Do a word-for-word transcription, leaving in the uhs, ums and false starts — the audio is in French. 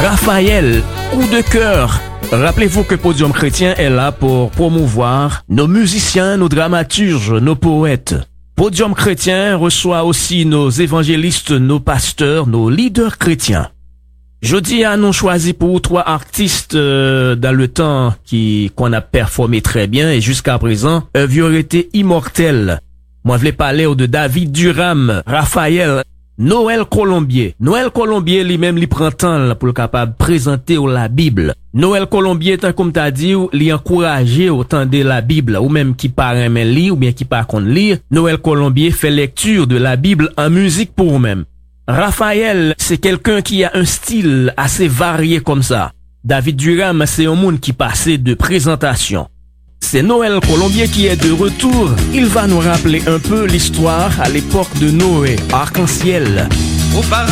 Raphaël, coup de cœur. Rappelez-vous que Podium Chrétien est là pour promouvoir nos musiciens, nos dramaturges, nos poètes. Podium Chrétien reçoit aussi nos évangélistes, nos pasteurs, nos leaders chrétiens. Jeudi, nous choisi pour trois artistes euh, dans le temps qui qu'on a performé très bien et jusqu'à présent, eux ont été immortels. Moi, je voulais parler de David Durham, Raphaël, Noël Colombier. Noël Colombier lui-même lui prend temps pour le capable présenter la Bible. Noël Colombier, tant comme t'as dit, lui encourager autant de la Bible, ou même qui part aimer lire, ou bien qui part contre lire. Noël Colombier fait lecture de la Bible en musique pour eux-mêmes. Raphaël, c'est quelqu'un qui a un style assez varié comme ça. David Durham, c'est un monde qui passait de présentation. C'est Noël Colombier qui est de retour. Il va nous rappeler un peu l'histoire à l'époque de Noé, arc-en-ciel. Auparavant,